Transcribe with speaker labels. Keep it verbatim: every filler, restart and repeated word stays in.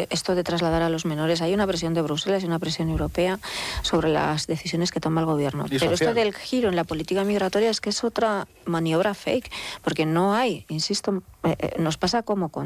Speaker 1: eh, esto de trasladar a los menores. Hay una presión de Bruselas y una presión europea sobre las decisiones que toma el gobierno.
Speaker 2: Y
Speaker 1: Pero
Speaker 2: social.
Speaker 1: esto del giro en la política migratoria es que es otra maniobra fake, porque no hay, insisto, eh, eh, nos pasa como con